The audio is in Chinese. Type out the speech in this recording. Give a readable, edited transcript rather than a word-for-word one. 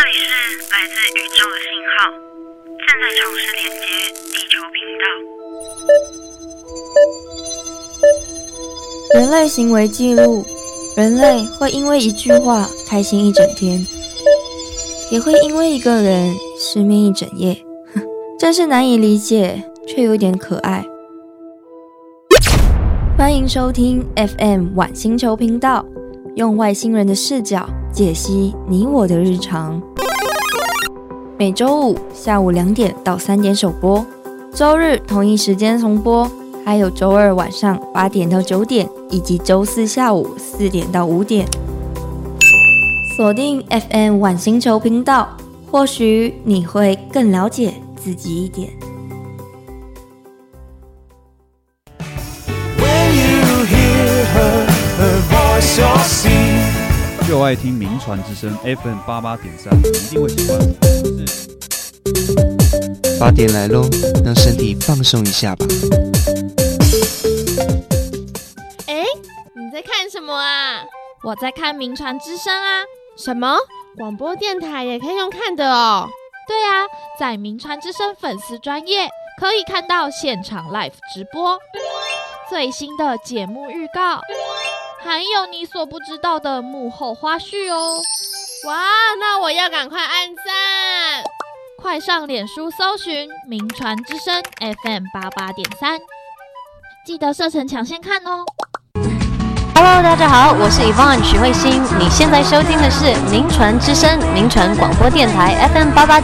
里是来自宇宙的信号，正在尝试连接地球频道。 人类行为记录，人类会因为一句话开心一整天，也会因为一个人失眠一整夜，真是难以理解，却有点可爱。欢迎收听 FM 晚星球频道，用外星人的视角解析你我的日常。每周五下午2点到3点首播，周日同一时间重播，还有周二晚上8点到9点，以及周四下午4点到5点。锁定 FM 晚星球频道，或许你会更了解自己一点。 就爱听名传之声 FM 88.3，你一定会喜欢。 8点来咯，让身体放松一下吧。 你在看什么啊？我在看名传之声啊。什么？广播电台也可以用看的哦？对啊，在名传之声粉丝专页可以看到现场 live 直播，最新的节目预告，还有你所不知道的幕后花絮哦！哇，那我要赶快按赞！快上脸书搜寻“名传之声 FM 88.3”，记得设成抢先看哦。 Hello， 大家好，我是 Yvonne 许慧欣，你现在收听的是名传之声名传广播电台 FM 88.3。